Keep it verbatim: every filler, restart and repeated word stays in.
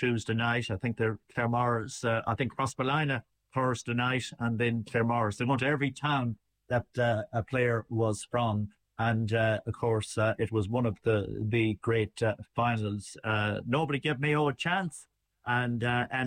Tuesday night. I think they're Claremorris, uh, I think Crossballina Thursday night, and then Claremorris. They went to every town that uh, a player was from. And, uh, of course, uh, it was one of the, the great uh, finals. Uh, nobody gave Mayo a chance. And, uh, and